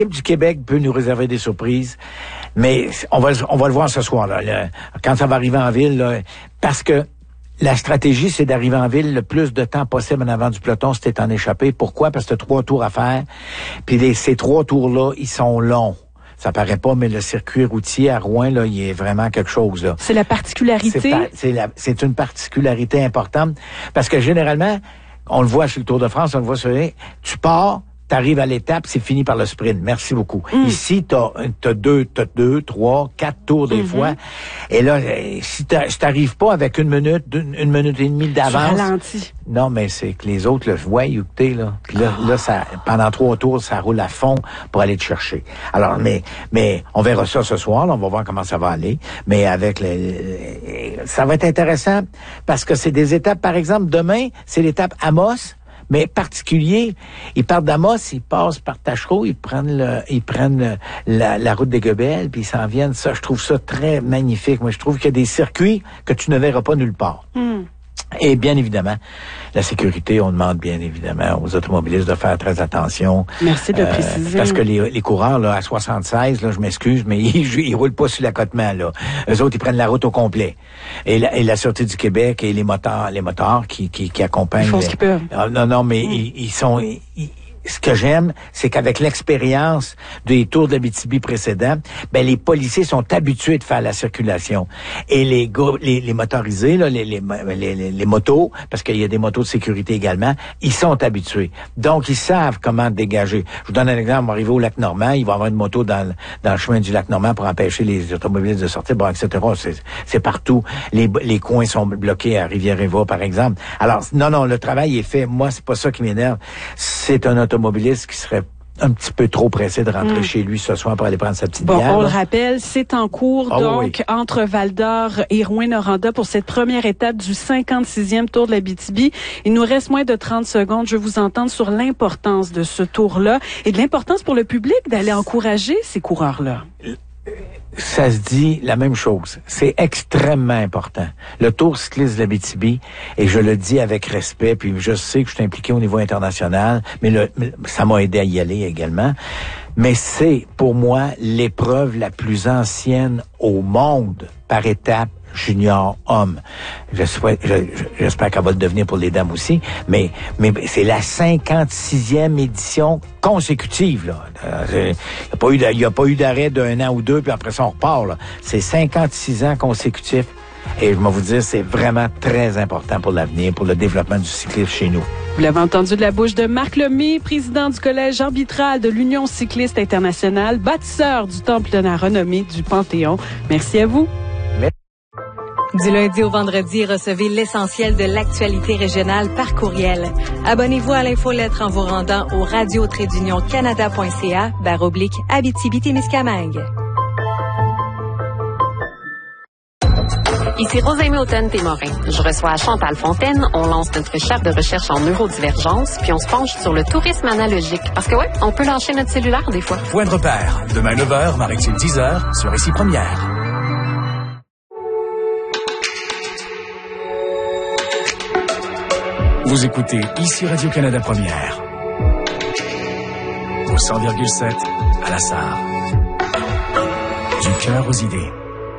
du Québec peut nous réserver des surprises, mais on va le voir ce soir, là, quand ça va arriver en ville, là, parce que la stratégie, c'est d'arriver en ville le plus de temps possible en avant du peloton si t'es en échappé. Pourquoi? Parce que t'as 3 tours à faire, puis ces 3 tours-là, ils sont longs. Ça paraît pas, mais le circuit routier à Rouen, là, il est vraiment quelque chose, là. C'est la particularité. C'est une particularité importante, parce que généralement, on le voit sur le Tour de France, on le voit sur tu pars, t'arrives à l'étape, c'est fini par le sprint. Merci beaucoup. Ici, t'as 2, 3, 4 tours des fois. Et là, si t'arrives pas avec 1 minute, 1 minute et demie d'avance. Ralenti. Non, mais c'est que les autres le voient, écoutez, là. Puis là, ça, pendant 3 tours, ça roule à fond pour aller te chercher. Alors, mais on verra ça ce soir, là, on va voir comment ça va aller. Mais avec ça va être intéressant parce que c'est des étapes, par exemple, demain, c'est l'étape Amos. Mais particulier, ils partent d'Amos, ils passent par Tachereau, ils prennent la route des Gobels, puis ils s'en viennent. Ça, je trouve ça très magnifique. Moi, je trouve qu'il y a des circuits que tu ne verras pas nulle part. Et bien évidemment, la sécurité, on demande bien évidemment aux automobilistes de faire très attention. Merci de préciser. Parce que les coureurs, là, à 76, là, je m'excuse, mais ils roulent pas sur l'accotement, là. Eux autres, ils prennent la route au complet. Et la Sûreté du Québec et les motards qui accompagnent. Ils font ce qu'ils peuvent. Non, mais ce que j'aime, c'est qu'avec l'expérience des tours de l'Abitibi précédents, ben les policiers sont habitués de faire la circulation. Et les motorisés, là, les motos, parce qu'il y a des motos de sécurité également, ils sont habitués. Donc, ils savent comment dégager. Je vous donne un exemple. On va arriver au lac Normand, il va y avoir une moto dans le chemin du lac Normand pour empêcher les automobilistes de sortir, bon, etc. C'est partout. Les coins sont bloqués à Rivière-Éva, par exemple. Alors, non, le travail est fait. Moi, c'est pas ça qui m'énerve. C'est un automobiliste qui serait un petit peu trop pressé de rentrer chez lui ce soir pour aller prendre sa petite bière. On le rappelle, c'est en cours, entre Val-d'Or et Rouyn-Noranda pour cette première étape du 56e Tour de l'Abitibi. Il nous reste moins de 30 secondes. Je veux vous entendre sur l'importance de ce tour-là et de l'importance pour le public d'aller encourager ces coureurs-là. Ça se dit la même chose. C'est extrêmement important. Le Tour cycliste de l'Abitibi, et je le dis avec respect, puis je sais que je suis impliqué au niveau international, mais ça m'a aidé à y aller également. Mais c'est, pour moi, l'épreuve la plus ancienne au monde par étape junior homme. J'espère qu'elle va le devenir pour les dames aussi, mais c'est la 56e édition consécutive, là. Il n'y a pas eu d'arrêt d'1 an ou 2, puis après ça, on repart, là. C'est 56 ans consécutifs. Et je vais vous dire, c'est vraiment très important pour l'avenir, pour le développement du cyclisme chez nous. Vous l'avez entendu de la bouche de Marc Lemay, président du Collège arbitral de l'Union cycliste internationale, bâtisseur du Temple de la renommée du Panthéon. Merci à vous. Du lundi au vendredi, recevez l'essentiel de l'actualité régionale par courriel. Abonnez-vous à l'infolettre en vous rendant au radio-canada.ca/Abitibi-Témiscamingue. Ici Rosalie Houghton-Témorin. Je reçois Chantal Fontaine. On lance notre chaire de recherche en neurodivergence, puis on se penche sur le tourisme analogique. Parce que on peut lâcher notre cellulaire des fois. Point de repère. Demain 9h, Marie-Claude 10h, sur Ici Première. Vous écoutez Ici Radio-Canada Première. Au 100,7 à la Sarre. Du cœur aux idées.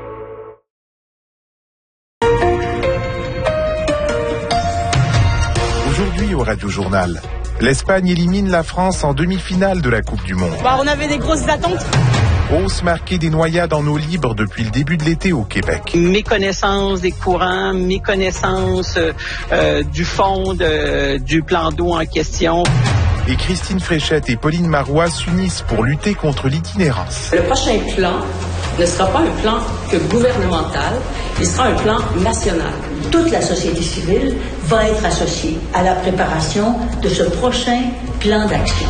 Aujourd'hui au Radio Journal, l'Espagne élimine la France en demi-finale de la Coupe du Monde. On avait des grosses attentes. Hausse marquée des noyades en eau libre depuis le début de l'été au Québec. Méconnaissance des courants, méconnaissance du fond du plan d'eau en question. Et Christine Fréchette et Pauline Marois s'unissent pour lutter contre l'itinérance. Le prochain plan ne sera pas un plan que gouvernemental, il sera un plan national. Toute la société civile va être associée à la préparation de ce prochain plan d'action.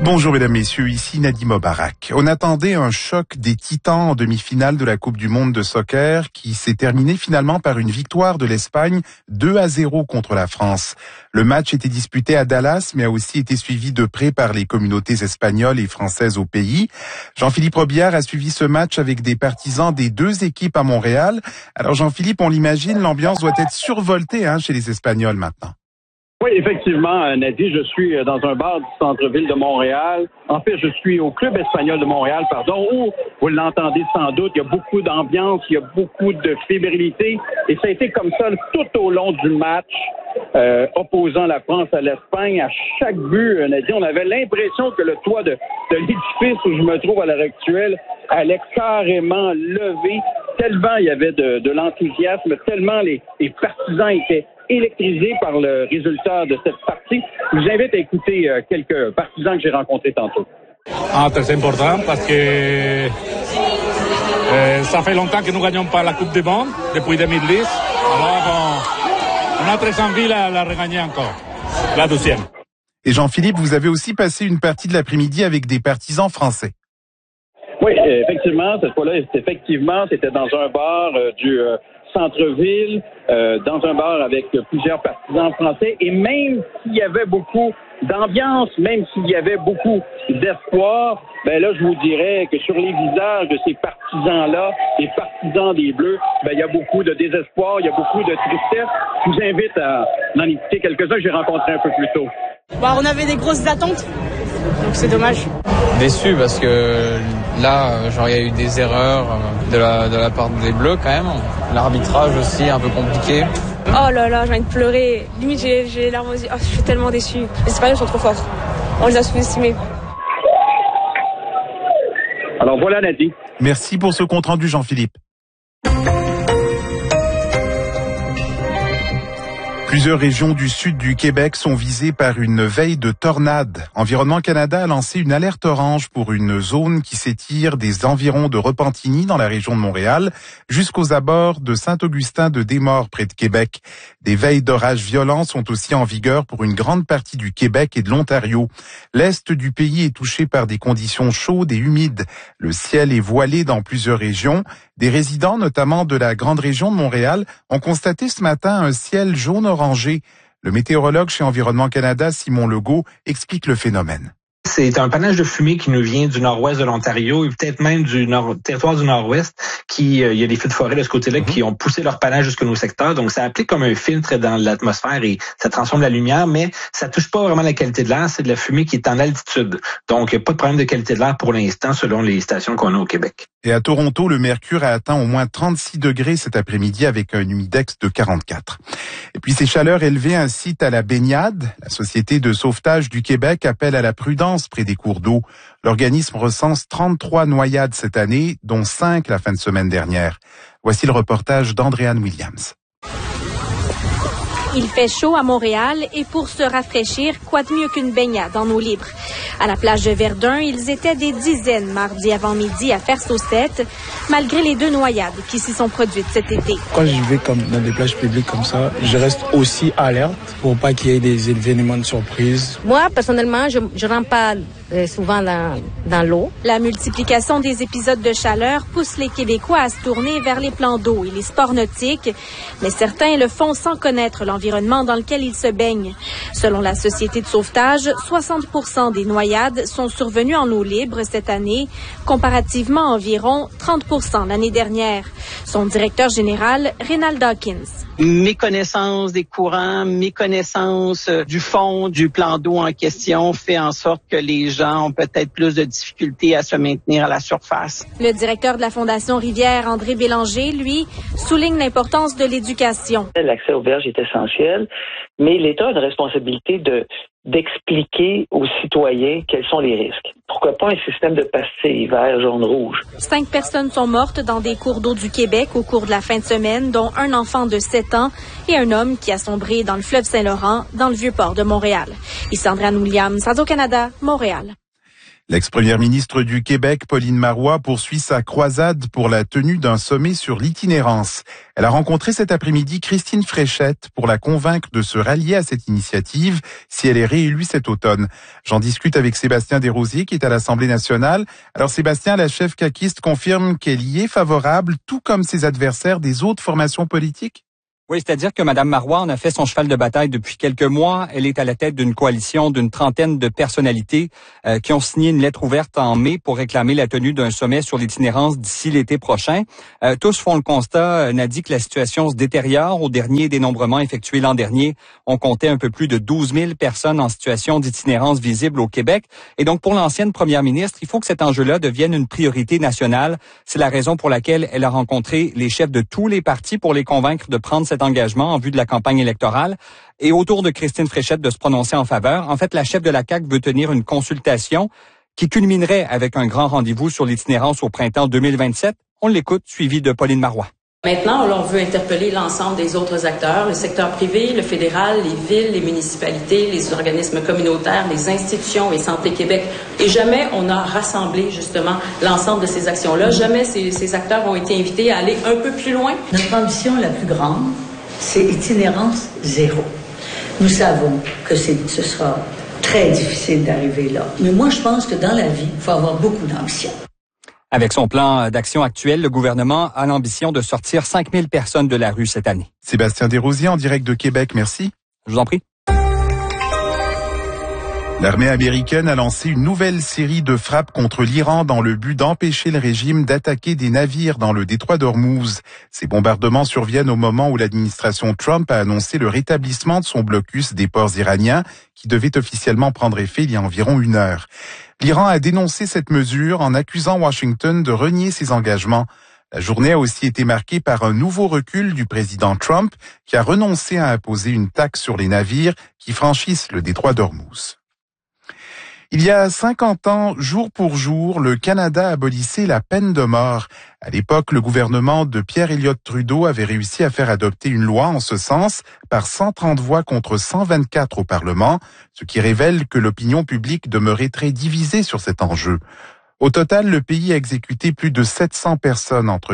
Bonjour mesdames, messieurs, ici Nadim Mobarak. On attendait un choc des Titans en demi-finale de la Coupe du Monde de soccer qui s'est terminé finalement par une victoire de l'Espagne 2-0 contre la France. Le match était disputé à Dallas mais a aussi été suivi de près par les communautés espagnoles et françaises au pays. Jean-Philippe Robillard a suivi ce match avec des partisans des deux équipes à Montréal. Alors Jean-Philippe, on l'imagine, l'ambiance doit être survoltée chez les Espagnols maintenant. Oui, effectivement, Nadi, je suis dans un bar du centre-ville de Montréal. En fait, je suis au Club espagnol de Montréal, où, vous l'entendez sans doute, il y a beaucoup d'ambiance, il y a beaucoup de fébrilité. Et ça a été comme ça tout au long du match, opposant la France à l'Espagne. À chaque but, Nadi, on avait l'impression que le toit de l'édifice où je me trouve à l'heure actuelle allait carrément lever, tellement il y avait de l'enthousiasme, tellement les partisans étaient électrisé par le résultat de cette partie. Je vous invite à écouter quelques partisans que j'ai rencontrés tantôt. C'est important parce que ça fait longtemps que nous ne gagnons pas la Coupe du Monde, depuis 2010. Alors on a très envie de la regagner encore, la deuxième. Et Jean-Philippe, vous avez aussi passé une partie de l'après-midi avec des partisans français. Oui, effectivement, cette fois-là, c'était dans un bar du centre-ville, dans un bar avec plusieurs partisans français, et même s'il y avait beaucoup d'ambiance, même s'il y avait beaucoup d'espoir, là, je vous dirais que sur les visages de ces partisans-là, les partisans des Bleus, il y a beaucoup de désespoir, il y a beaucoup de tristesse. Je vous invite à en écouter quelques-uns que j'ai rencontrés un peu plus tôt. On avait des grosses attentes, donc c'est dommage. Déçu parce que là, il y a eu des erreurs de la part des Bleus quand même. L'arbitrage aussi un peu compliqué. Oh là là, j'ai envie de pleurer. Limite, j'ai les larmes aux yeux. Oh, je suis tellement déçue. Les Espagnols sont trop forts. On les a sous-estimés. Alors voilà, Nadine. Merci pour ce compte-rendu, Jean-Philippe. Plusieurs régions du sud du Québec sont visées par une veille de tornade. Environnement Canada a lancé une alerte orange pour une zone qui s'étire des environs de Repentigny dans la région de Montréal jusqu'aux abords de Saint-Augustin de Desmaures près de Québec. Des veilles d'orages violents sont aussi en vigueur pour une grande partie du Québec et de l'Ontario. L'est du pays est touché par des conditions chaudes et humides. Le ciel est voilé dans plusieurs régions. Des résidents, notamment de la grande région de Montréal, ont constaté ce matin un ciel jaune-orangé. Le météorologue chez Environnement Canada, Simon Legault, explique le phénomène. C'est un panache de fumée qui nous vient du nord-ouest de l'Ontario et peut-être même du territoire du nord-ouest il y a des feux de forêt de ce côté-là qui ont poussé leur panache jusqu'à nos secteurs. Donc, ça applique comme un filtre dans l'atmosphère et ça transforme la lumière, mais ça touche pas vraiment la qualité de l'air. C'est de la fumée qui est en altitude. Donc, il n'y a pas de problème de qualité de l'air pour l'instant selon les stations qu'on a au Québec. Et à Toronto, le mercure a atteint au moins 36 degrés cet après-midi avec un humidex de 44. Et puis ces chaleurs élevées incitent à la baignade. La Société de sauvetage du Québec appelle à la prudence près des cours d'eau. L'organisme recense 33 noyades cette année, dont 5 la fin de semaine dernière. Voici le reportage d'Andréane Williams. Il fait chaud à Montréal et pour se rafraîchir, quoi de mieux qu'une baignade en eau libre? À la plage de Verdun, ils étaient des dizaines mardi avant-midi à faire saucette, malgré les 2 noyades qui s'y sont produites cet été. Quand je vais dans des plages publiques comme ça, je reste aussi alerte pour pas qu'il y ait des événements de surprise. Moi, personnellement, je rentre pas souvent dans l'eau. La multiplication des épisodes de chaleur pousse les Québécois à se tourner vers les plans d'eau et les sports nautiques, mais certains le font sans connaître l'environnement dans lequel ils se baignent. Selon la Société de sauvetage, 60% des noyades sont survenues en eau libre cette année, comparativement à environ 30% l'année dernière. Son directeur général, Rénal Dawkins. Méconnaissance des courants, méconnaissance du fond du plan d'eau en question fait en sorte que les gens ont peut-être plus de difficultés à se maintenir à la surface. Le directeur de la Fondation Rivière, André Bélanger, lui, souligne l'importance de l'éducation. L'accès aux berges est essentiel, mais l'État a une responsabilité d'expliquer aux citoyens quels sont les risques. Pourquoi pas un système de pastilles vert, jaune, rouge? 5 personnes sont mortes dans des cours d'eau du Québec au cours de la fin de semaine, dont un enfant de 7 ans et un homme qui a sombré dans le fleuve Saint-Laurent, dans le Vieux-Port de Montréal. Ici Andréane Williams, Radio-Canada, Montréal. L'ex-première ministre du Québec, Pauline Marois, poursuit sa croisade pour la tenue d'un sommet sur l'itinérance. Elle a rencontré cet après-midi Christine Fréchette pour la convaincre de se rallier à cette initiative si elle est réélue cet automne. J'en discute avec Sébastien Desrosiers qui est à l'Assemblée nationale. Alors Sébastien, la chef caquiste confirme qu'elle y est favorable, tout comme ses adversaires des autres formations politiques? Oui, c'est-à-dire que Mme Marois en a fait son cheval de bataille depuis quelques mois. Elle est à la tête d'une coalition d'une trentaine de personnalités qui ont signé une lettre ouverte en mai pour réclamer la tenue d'un sommet sur l'itinérance d'ici l'été prochain. Tous font le constat, Nadie, que la situation se détériore. Au dernier dénombrement effectué l'an dernier, on comptait un peu plus de 12 000 personnes en situation d'itinérance visible au Québec. Et donc, pour l'ancienne première ministre, il faut que cet enjeu-là devienne une priorité nationale. C'est la raison pour laquelle elle a rencontré les chefs de tous les partis pour les convaincre de prendre cet engagement en vue de la campagne électorale et autour de Christine Fréchette de se prononcer en faveur. En fait, la chef de la CAQ veut tenir une consultation qui culminerait avec un grand rendez-vous sur l'itinérance au printemps 2027. On l'écoute, suivi de Pauline Marois. Maintenant, on veut interpeller l'ensemble des autres acteurs, le secteur privé, le fédéral, les villes, les municipalités, les organismes communautaires, les institutions et Santé Québec. Et jamais on a rassemblé justement l'ensemble de ces actions-là. Jamais ces acteurs ont été invités à aller un peu plus loin. Notre ambition la plus grande, c'est itinérance zéro. Nous savons que ce sera très difficile d'arriver là. Mais moi, je pense que dans la vie, il faut avoir beaucoup d'ambition. Avec son plan d'action actuel, le gouvernement a l'ambition de sortir 5 000 personnes de la rue cette année. Sébastien Desrosiers en direct de Québec, merci. Je vous en prie. L'armée américaine a lancé une nouvelle série de frappes contre l'Iran dans le but d'empêcher le régime d'attaquer des navires dans le détroit d'Ormuz. Ces bombardements surviennent au moment où l'administration Trump a annoncé le rétablissement de son blocus des ports iraniens qui devait officiellement prendre effet il y a environ 1 heure. L'Iran a dénoncé cette mesure en accusant Washington de renier ses engagements. La journée a aussi été marquée par un nouveau recul du président Trump qui a renoncé à imposer une taxe sur les navires qui franchissent le détroit d'Ormuz. Il y a 50 ans, jour pour jour, le Canada abolissait la peine de mort. À l'époque, le gouvernement de Pierre Elliott Trudeau avait réussi à faire adopter une loi en ce sens par 130 voix contre 124 au Parlement, ce qui révèle que l'opinion publique demeurait très divisée sur cet enjeu. Au total, le pays a exécuté plus de 700 personnes entre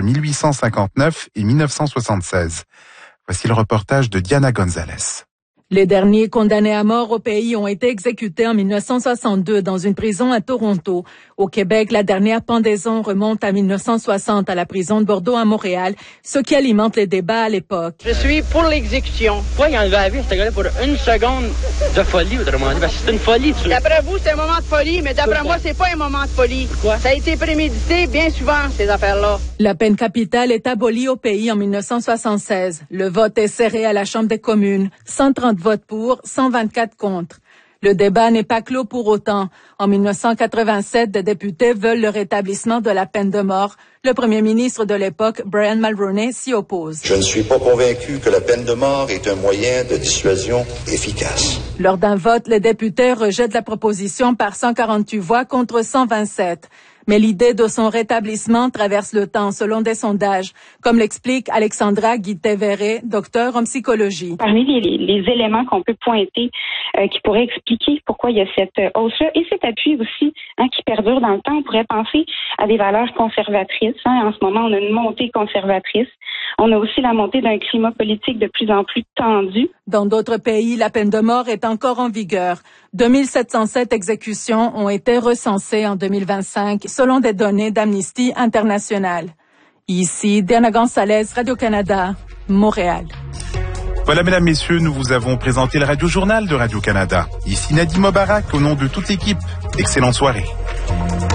1859 et 1976. Voici le reportage de Diana Gonzalez. Les derniers condamnés à mort au pays ont été exécutés en 1962 dans une prison à Toronto. Au Québec, la dernière pendaison remonte à 1960 à la prison de Bordeaux à Montréal, ce qui alimente les débats à l'époque. Je suis pour l'exécution. Pourquoi il enlevait la vie à ce gars-là pour une seconde de folie, autrement dit? Parce que c'est une folie. D'après vous, c'est un moment de folie, mais d'après moi, c'est pas un moment de folie. Pourquoi? Ça a été prémédité bien souvent, ces affaires-là. La peine capitale est abolie au pays en 1976. Le vote est serré à la Chambre des communes. 130 votes pour, 124 contre. Le débat n'est pas clos pour autant. En 1987, des députés veulent le rétablissement de la peine de mort. Le premier ministre de l'époque, Brian Mulroney, s'y oppose. Je ne suis pas convaincu que la peine de mort est un moyen de dissuasion efficace. Lors d'un vote, les députés rejettent la proposition par 148 voix contre 127. Mais l'idée de son rétablissement traverse le temps selon des sondages, comme l'explique Alexandra Guité-Verret, docteure en psychologie. Parmi les éléments qu'on peut pointer qui pourraient expliquer pourquoi il y a cette hausse-là et cet appui aussi qui perdure dans le temps, on pourrait penser à des valeurs conservatrices. En ce moment, on a une montée conservatrice. On a aussi la montée d'un climat politique de plus en plus tendu. Dans d'autres pays, la peine de mort est encore en vigueur. 2707 exécutions ont été recensées en 2025, selon des données d'Amnesty International. Ici, Diana Gonzalez, Radio-Canada, Montréal. Voilà, mesdames, messieurs, nous vous avons présenté le Radio-Journal de Radio-Canada. Ici Nadim Mobarak, au nom de toute l'équipe. Excellente soirée.